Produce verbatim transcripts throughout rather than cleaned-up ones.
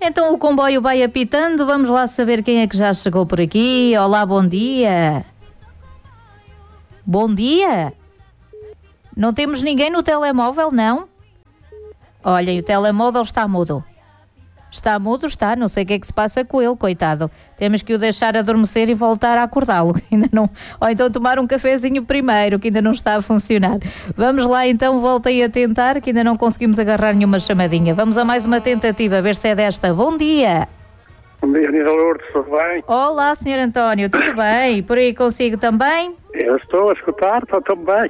Então o comboio vai apitando, vamos lá saber quem é que já chegou por aqui. Olá, bom dia. Bom dia. Não temos ninguém no telemóvel, não? Olhem, o telemóvel está mudo. Está mudo, está, não sei o que é que se passa com ele, coitado. Temos que o deixar adormecer e voltar a acordá-lo, que ainda não... Ou então tomar um cafezinho primeiro, que ainda não está a funcionar. Vamos lá então, voltem a tentar, que ainda não conseguimos agarrar nenhuma chamadinha. Vamos a mais uma tentativa, a ver se é desta. Bom dia! Bom dia, Anisa Lourdes, tudo bem? Olá, senhor António, tudo bem? Por aí consigo também? Eu estou a escutar, estou tão bem.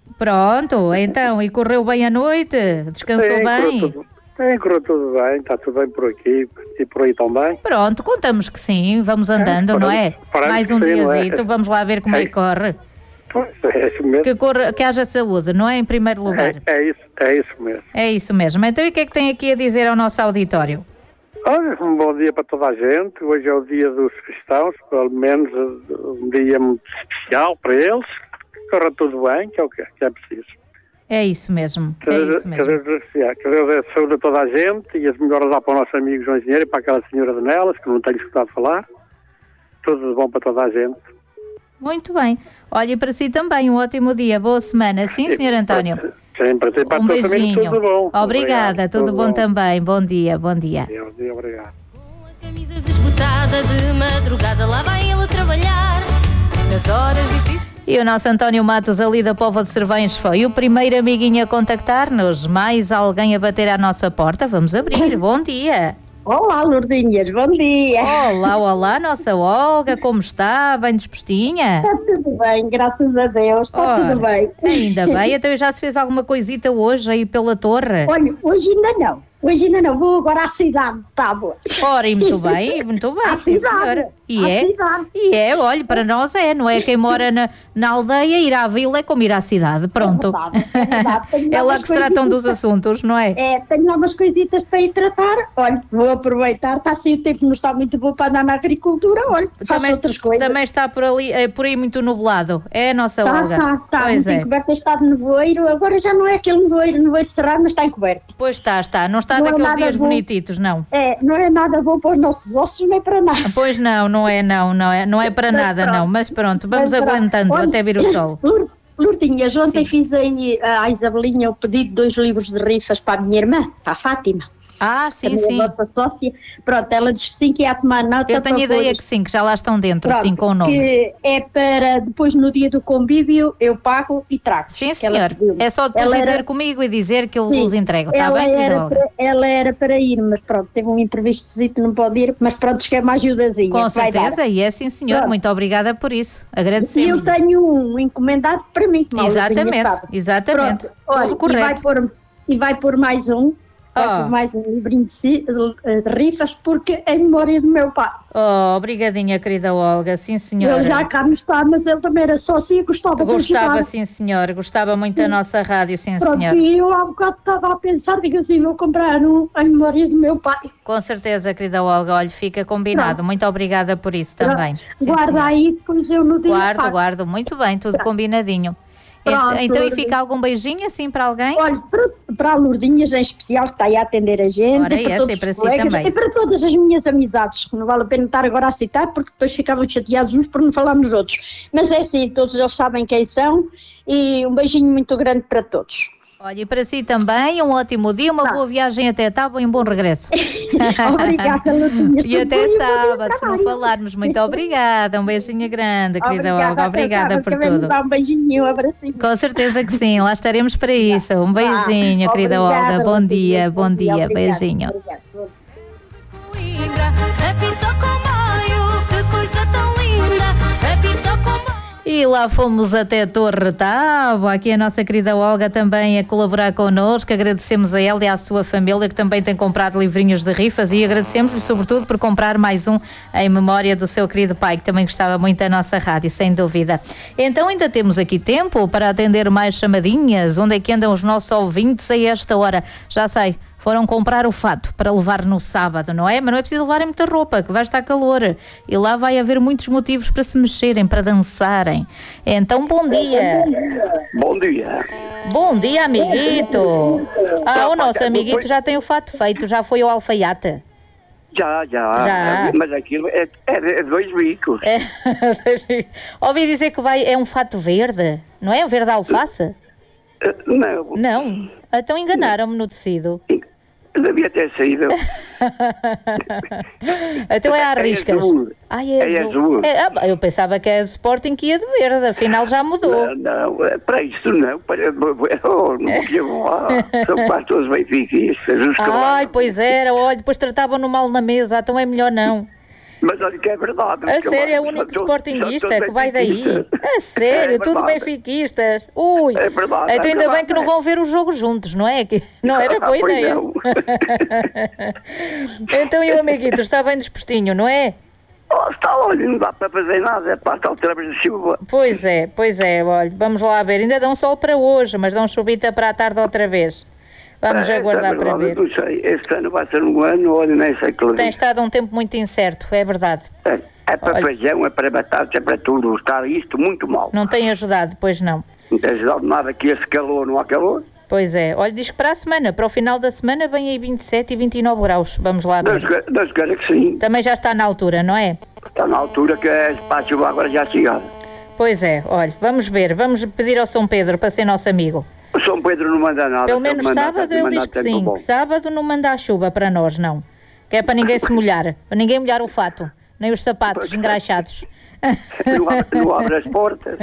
Pronto, então, e correu bem a noite? Descansou Sim, bem? Correu tudo, sim, correu tudo bem, está tudo bem por aqui e por aí também. Pronto, contamos que sim, vamos andando, É, não é? parece Mais que um sim, não é? diazito, vamos lá ver como é, É. que corre. Pois, é isso mesmo. Que, corra, que haja saúde, não é? Em primeiro lugar. É, é isso, é isso mesmo. É isso mesmo. Então, e o que é que tem aqui a dizer ao nosso auditório? Olha, um bom dia para toda a gente. Hoje é o dia dos cristãos, pelo menos um dia muito especial para eles. Corra tudo bem, que é o que é, que é preciso. É isso mesmo, Que é Deus, isso mesmo. Que Deus, que Deus dê saúde a toda a gente e as melhoras lá para o nosso amigo João Engenheiro e para aquela senhora de Nelas, que não tenho escutado falar. Tudo de bom para toda a gente. Muito bem. Olha, e para si também, um ótimo dia, boa semana. Sim, senhor António? Sim, para ti, para Um a tua família, beijinho. tudo bom. Obrigada, Obrigado, tudo bom também. Bom dia, bom dia. Deus, Deus, obrigado. Camisa desbotada de madrugada, lá vai ele trabalhar nas horas difíceis. E o nosso António Matos, ali da Póvoa de Servães, foi o primeiro amiguinho a contactar-nos. Mais alguém a bater à nossa porta? Vamos abrir. Bom dia. Olá, Lourdinhas, bom dia. Olá, olá, nossa Olga, como está? Bem dispostinha? Está tudo bem, graças a Deus, está Ora, tudo bem. Ainda bem, então já se fez alguma coisita hoje aí pela torre? Olha, hoje ainda não, hoje ainda não, vou agora à cidade de Tábua. Ora, e muito bem, muito bem, À sim cidade, senhora. E à é, cidade. e é, olha, para nós é, não é? Quem mora na, na aldeia, ir à vila é como ir à cidade, pronto. É verdade, é verdade. Tenho É lá umas que se tratam dos coisitas- assuntos, não é? É, tenho lá umas coisitas para ir tratar. Olha, vou aproveitar, está assim, o tempo não está muito bom para andar na agricultura, olha, faço Também, outras coisas. também está por, ali, é, por aí muito nublado, é a nossa Está, Olga? está, está, Pois muito é. encoberto, está de nevoeiro, agora já não é aquele nevoeiro, nevoeiro cerrado, mas está encoberto. Pois está, está, não está Não é daqueles nada dias bom. bonititos, não. É, não é nada bom para os nossos ossos, nem para nada. Pois não, não é, não, não é, não é para Mas nada, pronto. não, mas pronto, vamos Mas pronto. aguentando Olha, até vir o sol. Lour- Lourdinhas, ontem Sim. fiz aí à Isabelinha o pedido de dois livros de rifas para a minha irmã, para a Fátima. Ah, a sim, minha sim. vossa sócia. Pronto, ela disse que sim, que ia tomar nota. Eu tenho para ideia pôr- que sim, que já lá estão dentro, Pronto, sim, com o nome. que é para depois no dia do convívio eu pago e trago. Sim, que ela senhor. pediu-me. É só depois Ela ir era- ter comigo e dizer que eu Sim, os entrego, está ela bem, querida era, Olga? para, ela era para ir, mas pronto, teve um imprevisto, não pode ir, mas pronto, diz que é uma ajudazinha. Com que vai dar. certeza, e é sim, senhor. Pronto. Muito obrigada por isso. E Agradecemos. eu tenho um encomendado para mim. como a Lourdinha Exatamente, sabe. exatamente. Pronto, olha, Tudo E correto. vai, pôr, e vai pôr mais um, vai Oh. pôr mais um livrinho de, ci- de- de rifas, porque é em memória do meu pai. Oh, obrigadinha, querida Olga. Sim, Ele senhora. já cá não está, mas ele também era sócio e gostava de Gostava, ajudar. sim, senhor. Gostava muito da nossa rádio, sim, Pronto, senhor. e eu há bocado estava a pensar, digo assim, vou comprar um em memória do meu pai. Com certeza, querida Olga. Olha, fica combinado. Pronto. Muito obrigada por isso também. Sim, Guarda senhor. aí, depois eu no dia Guardo, pago. guardo. Muito bem, tudo combinadinho. Ent- Pronto, Então, e Lourdes. fica algum beijinho assim para alguém? Olha, para, para a Lourdinhas em especial, que está aí a atender a gente, Ora, e para essa, todos e para os si colegas, também. e para todas as minhas amizades, que não vale a pena estar agora a citar, porque depois ficavam chateados uns por não falar nos outros. Mas é assim, todos eles sabem quem são, e um beijinho muito grande para todos. Olha, e para si também, um ótimo dia, uma Tá. boa viagem até Tábua e um bom regresso. Obrigada, Lourdinhas. E até Tudo bom, sábado, bom se não trabalho. falarmos. Muito obrigada. Um beijinho grande, querida Olga. até Obrigada sábado, por também me tudo. dá um beijinho, um abracinho. Com certeza que sim, lá estaremos para isso. Um Vá. beijinho, querida Obrigada, Olga. Bom Lourdinhas. dia, bom dia. obrigada, Beijinho. obrigada. Coimbra, apita Comboio, que coisa tão linda, apita Comboio. E lá fomos até Torre Tábua, aqui a nossa querida Olga também a colaborar connosco. Agradecemos a ela e à sua família que também tem comprado livrinhos de rifas e agradecemos-lhe sobretudo por comprar mais um em memória do seu querido pai, que também gostava muito da nossa rádio, sem dúvida. Então ainda temos aqui tempo para atender mais chamadinhas. Onde é que andam os nossos ouvintes a esta hora? Já sei. Foram comprar o fato para levar no sábado, não é? Mas não é preciso levarem muita roupa, que vai estar calor. E lá vai haver muitos motivos para se mexerem, para dançarem. Então, bom dia. Bom dia. Bom dia, amiguito. Ah, o nosso amiguito já tem o fato feito, já foi ao alfaiate. Já, já, Já. mas aquilo é, é, é dois bicos. É. Ouvi dizer que vai, é um fato verde, não é? Um verde alface? Não. Não. Então enganaram-me no tecido. Devia ter saído. Então é à É riscas. azul. Ai, é, É azul. azul. É, ah, eu pensava que é do Sporting que ia de verde, afinal já mudou. Não, não, é para isso não. Para, oh, não vou lá. São quase todos benfiquistas. Os Ai, colados. pois era, olha, depois tratavam-no mal na mesa, então é melhor não. Mas olha que é verdade. A os sério, é o colados único são todos- sportinguista são todos que vai daí. benfiquistas. A sério, É tudo verdade. benfiquistas. Ui, É verdade, então é ainda bem verdade. que não vão ver o jogo juntos, não é? Que não era boa Ah, pois ideia. não. Então e o amiguito, está bem dispostinho, não é? Oh, está, olha, não dá para fazer nada. É para estar outra vez de chuva. Pois é, pois é, olha, vamos lá ver. Ainda dão sol para hoje, mas dão chuvita para a tarde outra vez. Vamos É, aguardar é para verdade, ver. Não sei, este ano vai ser um ano, olha, nem sei que Tem estado um tempo muito incerto, é verdade. É, é para Olha. feijão, é para batata, é para tudo. Está isto muito mal. Não tem ajudado, pois não. Não tem ajudado nada que esse calor, não há calor. Pois é, olha, diz que para a semana, para o final da semana, vem aí vinte e sete e vinte e nove graus. Vamos lá Deus, ver. que- Deus queira que sim. Também já está na altura, não é? Está na altura que é para a chuva agora já chegar. Pois é, olha, vamos ver, vamos pedir ao São Pedro para ser nosso amigo. O São Pedro não manda nada. Pelo se ele menos mandar, sábado tem ele mandar diz que tempo sim, bom. que sábado não manda a chuva para nós, não. Que é para ninguém se molhar, para ninguém molhar o fato, nem os sapatos engraxados. Não abre, não abre as portas.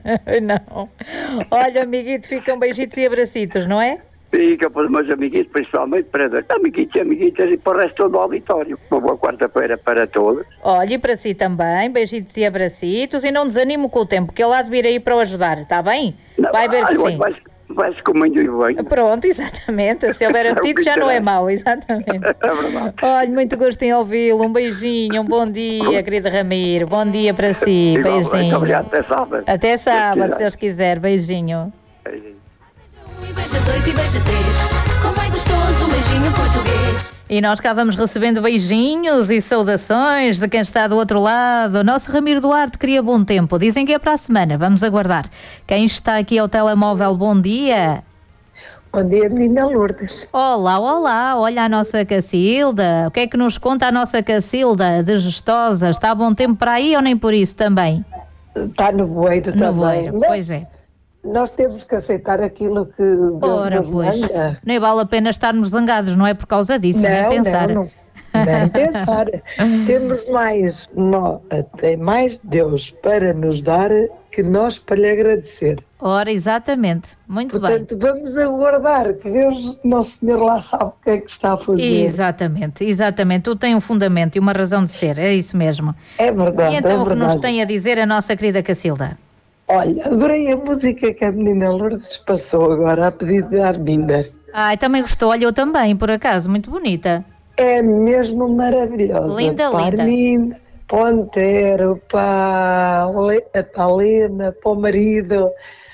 Não. Olha, amiguito, ficam beijitos e abracitos, não é? Fica para os meus amiguitos, principalmente para amiguitos e amiguitas e para o resto do auditório. Uma boa quarta-feira para todos. Olha, e para si também, beijitos e abracitos, e não desanimo com o tempo, que ele há de vir aí para o ajudar, está bem? Não, Vai ver que olha, sim. Vai, vai-se comendo e bem. Pronto, exatamente. Se houver É o que apetite já não é interessa. mau, exatamente. É verdade. Olha, muito gosto em ouvi-lo. Um beijinho, um bom dia, querido Ramiro. Bom dia para si. Igualmente, Beijinho. obrigado, até sábado. Até sábado, se quiser. Deus quiser. Beijinho. Beijinho. Um e beija dois e beija três. Como é gostoso um beijinho português. E nós cá vamos recebendo beijinhos e saudações de quem está do outro lado. O nosso Ramiro Duarte queria bom tempo. Dizem que é para a semana. Vamos aguardar. Quem está aqui ao telemóvel, bom dia. Bom dia, menina Lourdes. Olá, olá. Olha a nossa Cacilda. O que é que nos conta a nossa Cacilda de Gestosa? Está bom tempo para aí ou nem por isso também? Está no voeiro No também. voeiro, Mas pois é. Nós temos que aceitar aquilo que Deus Ora, nos pois, manda. nem vale a pena estarmos zangados, não é por causa disso, nem Não, pensar. não, não. Nem pensar. Temos mais, nó- tem mais Deus para nos dar que nós para lhe agradecer. Ora, exatamente, muito Portanto, vamos aguardar que Deus, Nosso Senhor, lá sabe o que é que está a fazer. bem. Exatamente, exatamente. Tu tens um fundamento e uma razão de ser, é isso mesmo. É verdade, E então é o que verdade. nos tem a dizer a nossa querida Cacilda? Olha, adorei a música que a menina Lourdes passou agora a pedido de Arminder. Ai, também gostou, olha, eu também, por acaso, muito bonita. É mesmo maravilhosa. Linda, para linda. mim, Pontero, para a Le- para a Lena, para o marido.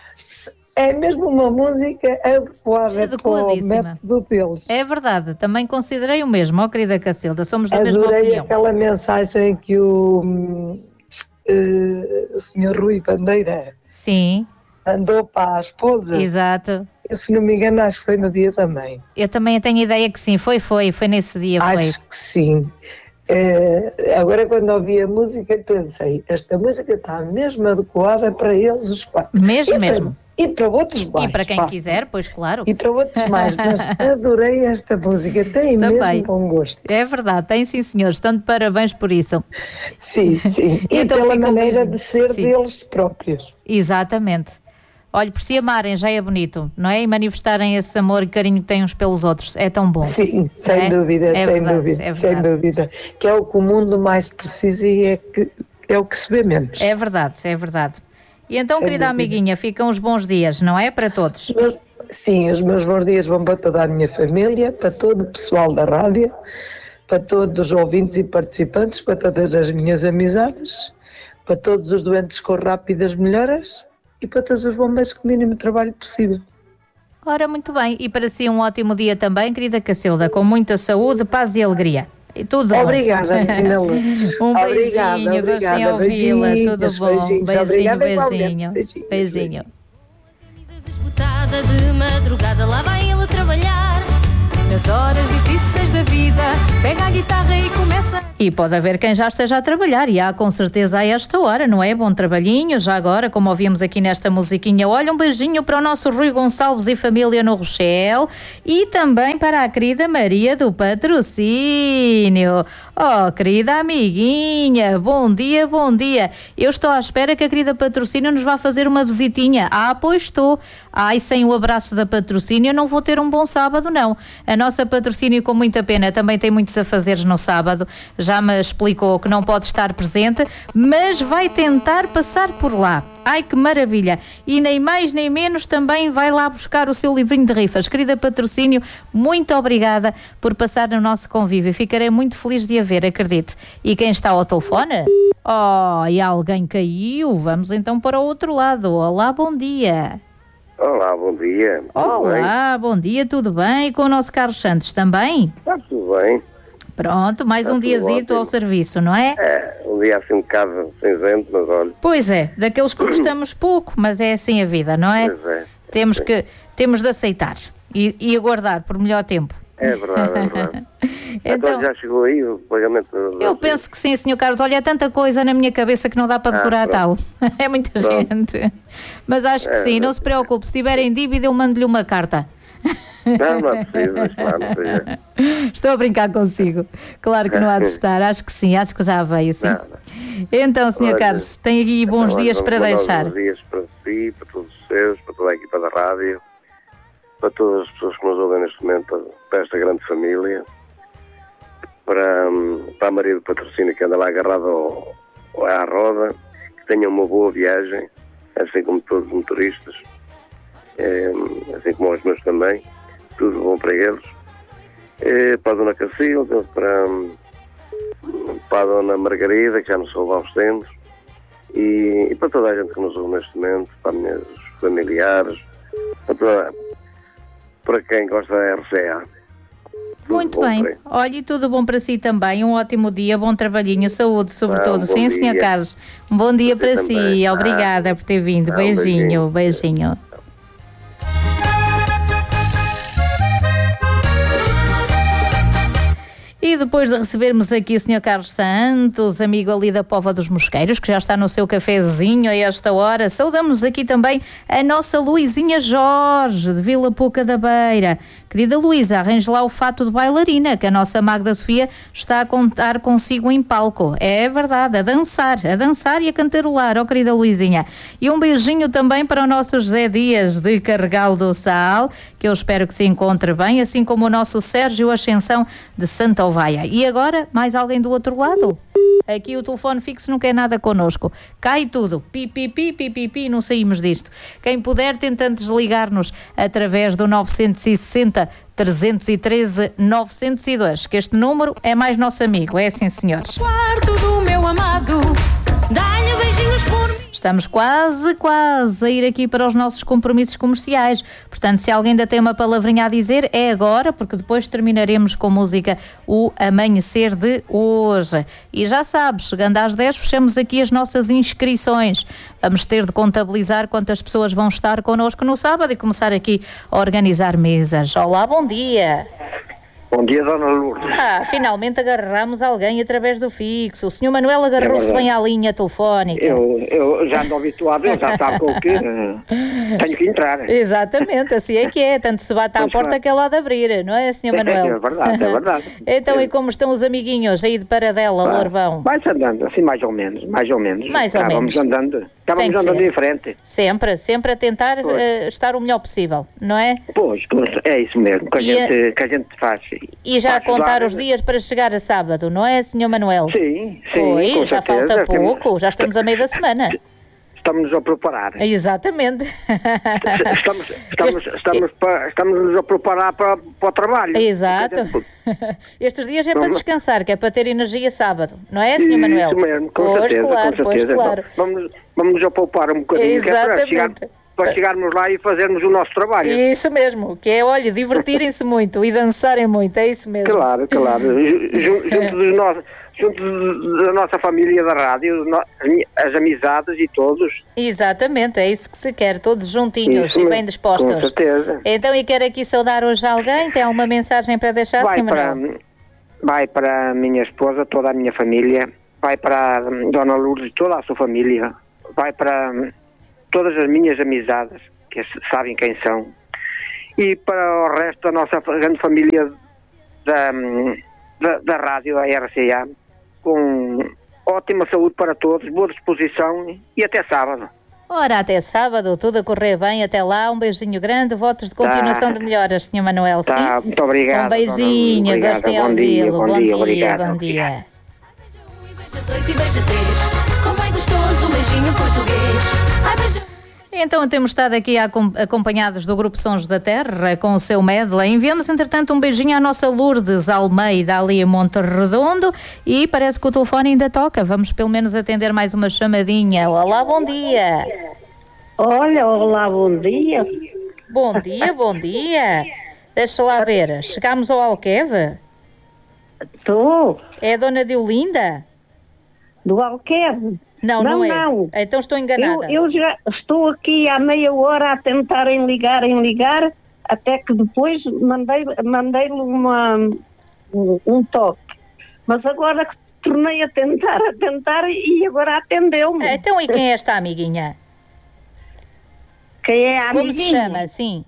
É mesmo uma música adequada para o Adequadíssima. método deles. É verdade, também considerei o mesmo, ó querida Cacilda, somos da mesma Adorei opinião. aquela mensagem que o, hum, eh, o senhor Rui Bandeira Sim, mandou para a esposa. exato. Eu, se não me engano, acho que foi no dia também. Eu também tenho ideia que sim, foi, foi, foi nesse dia, foi. Acho que sim. Eh, agora, quando ouvi a música, pensei: esta música está mesmo adequada para eles, os quatro. Mesmo, e para, mesmo. E para outros mais. E para quem pá. quiser, pois claro. E para outros mais. Mas adorei esta música, tem Também. mesmo bom gosto. É verdade, tem sim senhores, estão de parabéns por isso. Sim, sim. E Então pela fica um maneira beijinho. de ser Sim. deles próprios. Exatamente. Olha, por se amarem já é bonito, não é? E manifestarem esse amor e carinho que têm uns pelos outros, é tão bom. Sim, sem É? dúvida, É sem verdade, dúvida, é sem verdade. dúvida. Que é o que o mundo mais precisa e é, que, é o que se vê menos. É verdade, é verdade. E então, Sem querida dúvida. amiguinha, ficam os bons dias, não é? Para todos. Mas, sim, os meus bons dias vão para toda a minha família, para todo o pessoal da rádio, para todos os ouvintes e participantes, para todas as minhas amizades, para todos os doentes com rápidas melhoras e para todos os bombeiros com o mínimo trabalho possível. Ora, muito bem. E para si um ótimo dia também, querida Cacilda, com muita saúde, paz e alegria. E tudo bom. Obrigada, menina Lourdes. Um Obrigada, beijinho, gostei de obrigada. ouvi-la, tudo Beijinhos, bom. beijinhos. Beijinho, Obrigada beijinho. igualmente. Beijinhos, Beijinho. Desbotada de madrugada, lá vai ele trabalhar. Nas horas difíceis da vida, pega a guitarra e começa E pode haver quem já esteja a trabalhar, e há com certeza a esta hora, não é? Bom trabalhinho, já agora, como ouvimos aqui nesta musiquinha. Olha, um beijinho para o nosso Rui Gonçalves e família no Rochelle, e também para a querida Maria do Patrocínio. Oh, querida amiguinha, bom dia, bom dia. Eu estou à espera que a querida Patrocínio nos vá fazer uma visitinha. Ah, pois estou. Ai, sem o abraço da Patrocínio eu não vou ter um bom sábado, não. A nossa Patrocínio, com muita pena, também tem muitos afazeres no sábado. Já me explicou que não pode estar presente, mas vai tentar passar por lá. Ai, que maravilha! E nem mais nem menos também vai lá buscar o seu livrinho de rifas. Querida Patrocínio, muito obrigada por passar no nosso convívio. Ficarei muito feliz de a ver, acredite. E quem está ao telefone? Oh, e alguém caiu. Vamos então para o outro lado. Olá, bom dia. Olá, bom dia. Olá, bom dia, tudo bem? E com o nosso Carlos Santos também? Está tudo bem. Pronto, mais Está um diazito ao serviço, não é? É, um dia assim um bocado cinzento, mas olha. Pois é, daqueles que gostamos pouco, mas é assim a vida, não é? Pois é. Temos, que, temos de aceitar e, e aguardar por melhor tempo. É verdade, é verdade. Então, então já chegou aí o pagamento? eu penso que sim, senhor Carlos. Olha, é tanta coisa na minha cabeça que não dá para decorar ah, tal. É muita pronto. gente. Mas acho que é, sim, não se preocupe. Se tiverem dívida, eu mando-lhe uma carta. Não, não é preciso, mas claro, não seja. Estou a brincar consigo. Claro que não há de estar. Acho que sim, acho que já veio, sim. Não, não. Então, senhor Olha, Carlos, tem aqui bons então, dias para deixar. Bons dias para si, para todos os seus, para toda a equipa da rádio, para todas as pessoas que nos ouvem neste momento, para esta grande família, para, para a Maria do Patrocínio que anda lá agarrada ao, à roda, que tenham uma boa viagem, assim como todos os motoristas, é, assim como os meus também, tudo bom para eles. É, para a Dona Cacilda, para, para a Dona Margarida, que já nos ouve há uns tempos, e, e para toda a gente que nos ouve neste momento, para meus familiares, para, toda, para quem gosta da R C A. Tudo Muito bem. Olha, e tudo bom para si também. Um ótimo dia, bom trabalhinho, saúde, sobretudo. Ah, um Sim, senhor Carlos. Um bom dia para também. si. Obrigada ah, por ter vindo. Ah, beijinho, um beijinho. beijinho. E depois de recebermos aqui o senhor Carlos Santos, amigo ali da Póvoa dos Mosqueiros, que já está no seu cafezinho a esta hora, saudamos aqui também a nossa Luizinha Jorge, de Vila Pouca da Beira. Querida Luísa, arranje lá o fato de bailarina, que a nossa Magda Sofia está a contar consigo em palco. É verdade, a dançar, a dançar e a cantarolar, ó querida Luizinha. E um beijinho também para o nosso José Dias, de Carregal do Sal, que eu espero que se encontre bem, assim como o nosso Sérgio Ascensão, de Santa Ovaia. E agora, mais alguém do outro lado? Aqui o telefone fixo não quer nada connosco. Cai tudo. Pi, pi, pi, pi, pi, pi, não saímos disto. Quem puder, tentando desligar-nos através do nove sessenta, trezentos e treze, novecentos e dois, que este número é mais nosso amigo. É assim, senhores. Quarto do meu amado, dá-lhe beijinhos por mim. Estamos quase, quase a ir aqui para os nossos compromissos comerciais. Portanto, se alguém ainda tem uma palavrinha a dizer, é agora, porque depois terminaremos com música o amanhecer de hoje. E já sabes, chegando às dez, fechamos aqui as nossas inscrições. Vamos ter de contabilizar quantas pessoas vão estar connosco no sábado e começar aqui a organizar mesas. Olá, bom dia. Bom dia, Dona Lourdes. Ah, finalmente agarramos alguém através do fixo. O senhor Manuel agarrou-se é bem à linha telefónica. Eu, eu já ando habituado, eu já sabe com o que tenho que entrar. Exatamente, assim é que é. Tanto se bate à pois porta vai. Que é lá de abrir, não é, senhor Manuel? É, é verdade, é verdade. Então, é. E como estão os amiguinhos aí de Paradela, vai. Lourvão? Vai-se andando, assim mais ou menos, mais ou menos. Mais ou Cá, menos. Vamos andando, cá vamos andando em frente. Sempre, sempre a tentar uh, estar o melhor possível, não é? Pois, pois é isso mesmo que a, gente, a... que a gente faz. E já a contar os dias para chegar a sábado, não é, senhor Manuel? Sim, sim. Pois, com já certeza. falta pouco, já estamos a meio da semana. Estamos-nos a preparar. Exatamente. Estamos, estamos, este, estamos, para, estamos a preparar para, para o trabalho. Exato. Gente... Estes dias é para descansar, que é para ter energia sábado, não é, senhor Manuel? Isso mesmo, com pois, certeza, claro, com certeza. Pois, claro. Vamos, vamos a poupar um bocadinho. Exatamente. Que é para, chegar, para chegarmos lá e fazermos o nosso trabalho. Isso mesmo, que é, olha, divertirem-se muito e dançarem muito, é isso mesmo. Claro, claro. Junto, junto dos nossos... junto da nossa família da rádio, as amizades e todos. Exatamente, é isso que se quer, todos juntinhos isso, e bem dispostos. Com certeza. Então, e quero aqui saudar hoje alguém? Tem alguma mensagem para deixar, vai sim, para, vai para a minha esposa, toda a minha família, vai para a Dona Lourdes, toda a sua família, vai para todas as minhas amizades, que sabem quem são, e para o resto da nossa grande família da, da, da rádio, a R C A, com ótima saúde para todos, boa disposição e até sábado. Ora, até sábado, tudo a correr bem, até lá, um beijinho grande, votos de continuação tá. de melhoras, senhor Manuel, tá, sim? muito obrigado. Um beijinho, obrigado, gostei de bom ouvi-lo, dia, bom, bom dia, dia, obrigado. bom dia. Beija dois e beija três, como é gostoso um beijinho português. Ai, beija... Então temos estado aqui acompanhados do Grupo Sons da Terra com o seu medley. Enviamos entretanto um beijinho à nossa Lourdes Almeida ali em Monte Redondo e parece que o telefone ainda toca. Vamos pelo menos atender mais uma chamadinha. Olá, bom dia. Olha, olá, bom dia. Bom dia, bom dia. Deixa lá ver, chegámos ao Alqueve? Estou. É a dona Deolinda? Do Alqueve? Não, não, não é. Não. Então estou enganada. Eu, eu já estou aqui há meia hora a tentar em ligar, em ligar, até que depois mandei, mandei-lhe uma, um, um toque. Mas agora que tornei a tentar, a tentar e agora atendeu-me. Então e quem é esta amiguinha? Quem é a amiguinha? Como se chama, sim?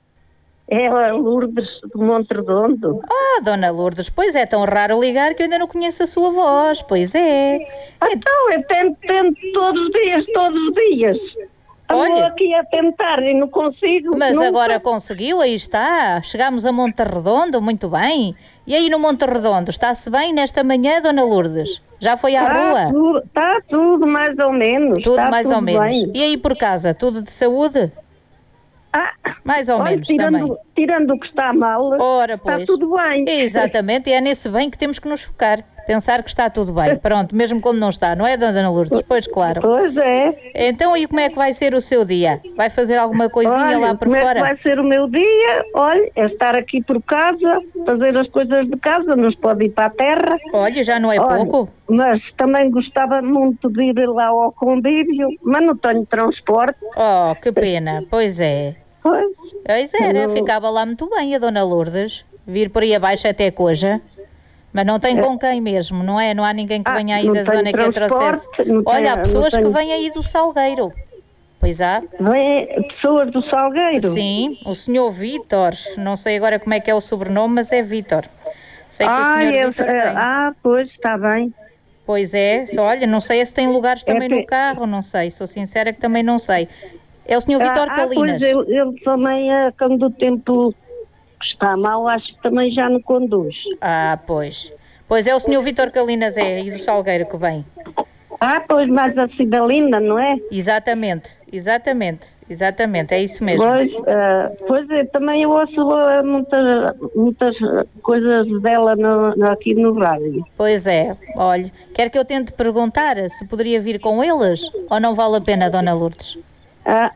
É a Lourdes de Monte Redondo. Ah, dona Lourdes, pois é tão raro ligar que eu ainda não conheço a sua voz, pois é. Então, eu tento, tento todos os dias, todos os dias. Estou aqui a tentar e não consigo. Mas nunca. Agora conseguiu, aí está. Chegámos a Monte Redondo, muito bem. E aí no Monte Redondo, está-se bem nesta manhã, dona Lourdes? Já foi à tá rua? Tudo, está tudo mais ou menos. Tudo tá mais tudo ou menos. Bem. E aí por casa, tudo de saúde? Ah, mais ou olha, menos tirando, também. Tirando o que está mal, Ora, pois. está tudo bem. Exatamente, e é nesse bem que temos que nos focar. Pensar que está tudo bem. Pronto, mesmo quando não está, não é, dona Lourdes? Pois, claro. Pois é. Então, e como é que vai ser o seu dia? Vai fazer alguma coisinha olha, lá por como fora? É que vai ser o meu dia? Olha, é estar aqui por casa, fazer as coisas de casa, não se pode ir para a terra. Olha, já não é olha, pouco? Mas também gostava muito de ir lá ao convívio, mas não tenho transporte. Oh, que pena, pois é. Pois. Pois era, ficava lá muito bem a dona Lourdes, vir por aí abaixo até Coja. Mas não tem com quem mesmo, não é? Não há ninguém que venha aí ah, da zona que a trouxesse. Olha, há pessoas tenho... que vêm aí do Salgueiro. Pois há. Vêm pessoas do Salgueiro? Sim, o senhor Vítor, não sei agora como é que é o sobrenome, mas é Vítor. Sei que ah, o senhor eu, Vítor é, vem. Ah, pois, está bem. Pois é, só olha, não sei se tem lugares também é que... no carro, não sei, sou sincera que também não sei. É o senhor Vítor ah, Calinas. Ah, pois, ele, ele também, quando o tempo está mal, acho que também já não conduz. Ah, pois. Pois é o senhor Vítor Calinas, é, e do Salgueiro que vem. Ah, pois, mais a Cidalinda, não é? Exatamente, exatamente, exatamente, é isso mesmo. Pois, uh, pois é, também eu ouço uh, muitas, muitas coisas dela no, no, aqui no rádio. Pois é, olha, quer que eu tente perguntar se poderia vir com eles ou não vale a pena, dona Lourdes? Ah,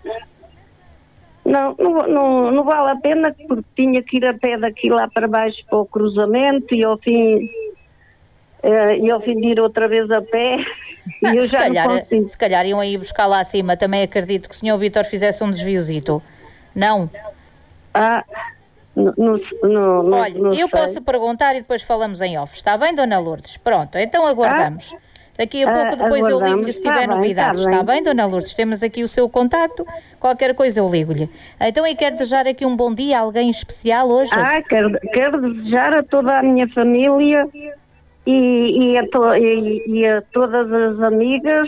não, não, não, não vale a pena porque tinha que ir a pé daqui lá para baixo para o cruzamento e ao fim... Uh, e ao fim de ir outra vez a pé ah, e eu se, já calhar, não consigo. Se calhar iam aí buscar lá acima. Também acredito que o senhor Vítor fizesse um desviozito. Não? Ah, no, no, no, Olha, no eu sei. posso perguntar e depois falamos em off. Está bem, dona Lourdes? Pronto, então aguardamos. Ah, Daqui a pouco depois eu ligo-lhe se tiver bem, novidades. Está bem. Está bem, dona Lourdes? Temos aqui o seu contacto. Qualquer coisa eu ligo-lhe. Então eu quero desejar aqui um bom dia a alguém especial hoje? Ah, quero, quero desejar a toda a minha família... E, e, a to, e, e a todas as amigas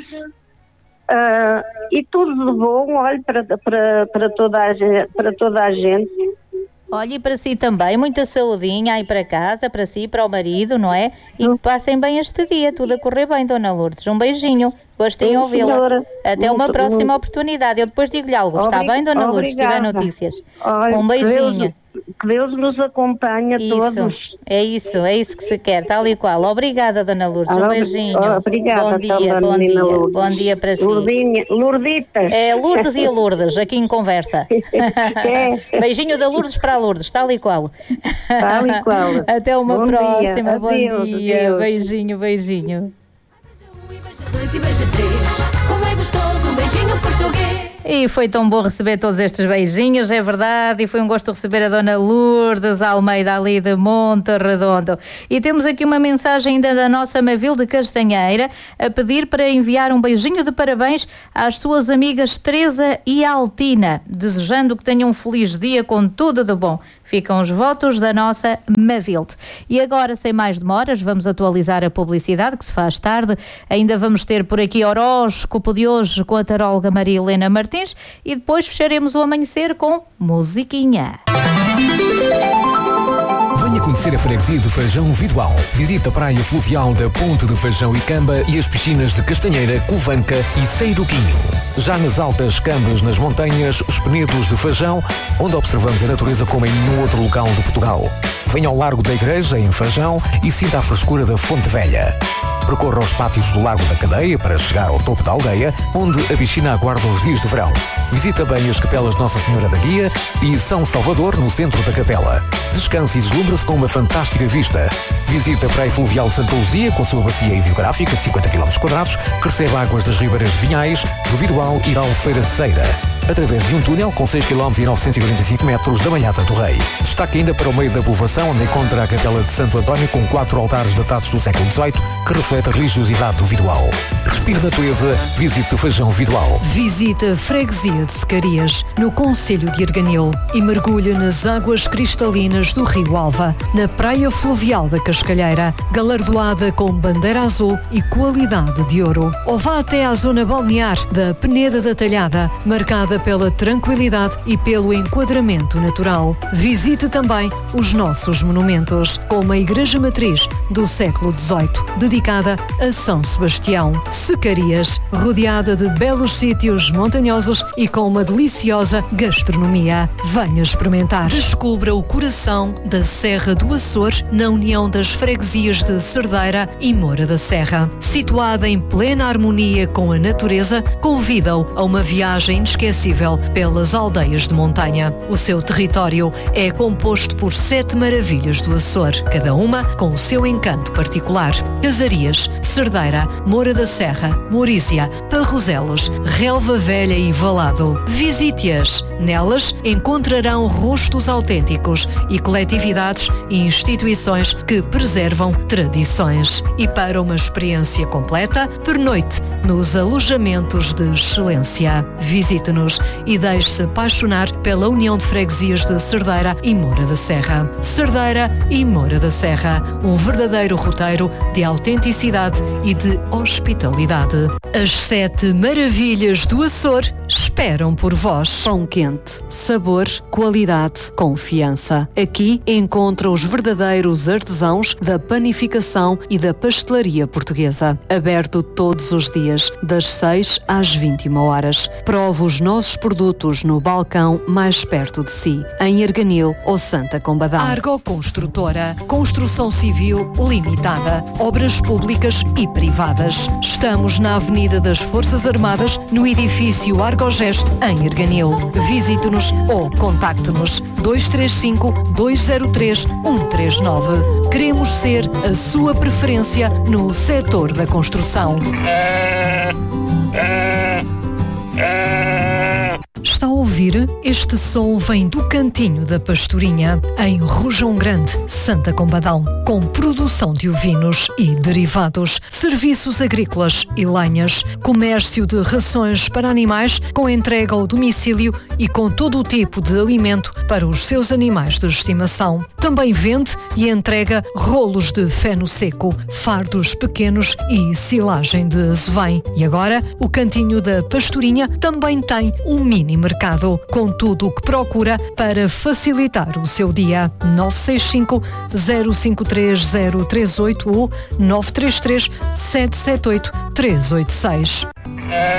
uh, e tudo de bom, olha, para, para, para, toda a, para toda a gente. Olha, e para si também, muita saudinha aí para casa, para si, para o marido, não é? E que passem bem este dia, tudo a correr bem, dona Lourdes. Um beijinho, gostei de ouvi-la. Até muito, uma próxima muito. oportunidade. Eu depois digo-lhe algo, está Obrig... bem, dona Lourdes, se tiver notícias? Olha, um beijinho. Deus, que Deus nos acompanhe a isso, todos. É isso, é isso que se quer, tal e qual. Obrigada, dona Lourdes, um beijinho. Obrigada, bom dia, bom dia, Lourdes. bom dia para si. Lourdinha, Lourditas. É Lourdes e a Lourdes, aqui em conversa. É. Beijinho da Lourdes para a Lourdes, tal e qual. Tal e qual. Até uma bom próxima, dia. bom Adeus, dia. adeus. Beijinho, beijinho. Beija dois e beija três, como é gostoso um beijinho português. E foi tão bom receber todos estes beijinhos, é verdade, e foi um gosto receber a Dona Lourdes Almeida ali de Monte Redondo. E temos aqui uma mensagem ainda da nossa Mavil de Castanheira a pedir para enviar um beijinho de parabéns às suas amigas Teresa e Altina, desejando que tenham um feliz dia com tudo de bom. Ficam os votos da nossa Mavilde. E agora, sem mais demoras, vamos atualizar a publicidade que se faz tarde. Ainda vamos ter por aqui horóscopo de hoje com a taróloga Maria Helena Martins e depois fecharemos o amanhecer com musiquinha. Venha conhecer a freguesia de Fajão Vidoal. Visita a praia fluvial da Ponte de Fajão e Camba e as piscinas de Castanheira, Covanca e Seiruquinho. Já nas altas Cambas, nas montanhas, os Penedos de Fajão, onde observamos a natureza como em nenhum outro local de Portugal. Venha ao Largo da Igreja, em Fajão, e sinta a frescura da Fonte Velha. Percorra os pátios do Largo da Cadeia para chegar ao topo da aldeia, onde a piscina aguarda os dias de verão. Visita bem as capelas Nossa Senhora da Guia e São Salvador, no centro da capela. Descanse e deslumbra-se com uma fantástica vista. Visita a Praia Fluvial de Santa Luzia, com a sua bacia hidrográfica de cinquenta quilómetros quadrados, que recebe águas das ribeiras de Vinhais, do Vidoal e da Albufeira de Ceira, através de um túnel com seis quilómetros e novecentos e quarenta e cinco metros da Malhada do Rei. Destaque ainda para o meio da povoação, onde encontra a Capela de Santo António, com quatro altares datados do século dezoito, que reflete a religiosidade do Vidoal. Respire natureza, visite Fajão Vidoal. Visite a freguesia de Secarias, no concelho de Arganil, e mergulhe nas águas cristalinas do Rio Alva, na praia fluvial da Cascalheira, galardoada com bandeira azul e qualidade de ouro. Ou vá até à zona balnear da Peneda da Talhada, marcada pela tranquilidade e pelo enquadramento natural. Visite também os nossos monumentos, como a Igreja Matriz do século dezoito, dedicada a São Sebastião. Secarias, rodeada de belos sítios montanhosos e com uma deliciosa gastronomia. Venha experimentar. Descubra o coração da Serra do Açor, na união das freguesias de Cerdeira e Moura da Serra. Situada em plena harmonia com a natureza, convida-o a uma viagem inesquecível pelas aldeias de montanha. O seu território é composto por sete maravilhas do Açor, cada uma com o seu encanto particular. Casarias, Cerdeira, Moura da Serra, Mourísia, Parroselos, Relva Velha e Valado. Visite-as. Nelas encontrarão rostos autênticos e coletividades e instituições que preservam tradições. E para uma experiência completa, pernoite nos alojamentos de excelência. Visite-nos e deixe-se apaixonar pela união de freguesias de Cerdeira e Moura da Serra. Cerdeira e Moura da Serra, um verdadeiro roteiro de autenticidade e de hospitalidade. As sete maravilhas do Açor esperam por vós. Pão quente, sabor, qualidade, confiança. Aqui encontra os verdadeiros artesãos da panificação e da pastelaria portuguesa. Aberto todos os dias, das seis às vinte e uma horas. Prove os nossos produtos no balcão mais perto de si, em Arganil ou Santa Combadão. Argo Construtora, construção civil limitada, obras públicas e privadas. Estamos na Avenida das Forças Armadas, no edifício Argogesto, em Arganil. Visite-nos ou contacte-nos dois três cinco, dois zero três, um três nove. Queremos ser a sua preferência no setor da construção. Está a ouvir? Este som vem do Cantinho da Pastorinha, em Rojão Grande, Santa Combadão, com produção de ovinos e derivados, serviços agrícolas e lenhas, comércio de rações para animais com entrega ao domicílio e com todo o tipo de alimento para os seus animais de estimação. Também vende e entrega rolos de feno seco, fardos pequenos e silagem de azevém. E agora, o Cantinho da Pastorinha também tem um mini mercado, com tudo o que procura para facilitar o seu dia. nove seis cinco, zero cinco três zero três oito ou nove três três, sete sete oito, três oito seis.